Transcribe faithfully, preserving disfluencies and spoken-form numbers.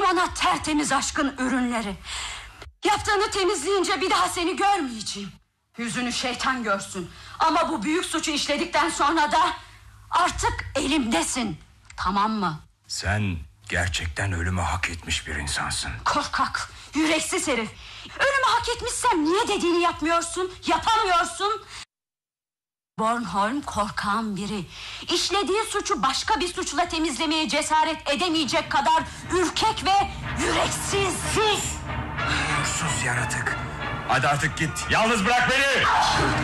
bana tertemiz aşkın ürünleri. Yaptığını temizleyince bir daha seni görmeyeceğim. Yüzünü şeytan görsün. Ama bu büyük suçu işledikten sonra da artık elimdesin. Tamam mı? Sen gerçekten ölümü hak etmiş bir insansın. Korkak, yüreksiz herif. Ölümü hak etmişsem niye dediğini yapmıyorsun? Yapamıyorsun. Bornholm korkağın biri. İşlediği suçu başka bir suçla temizlemeye cesaret edemeyecek kadar ürkek ve yüreksiz. Sus! Sus yaratık. Hadi artık git. Yalnız bırak beni.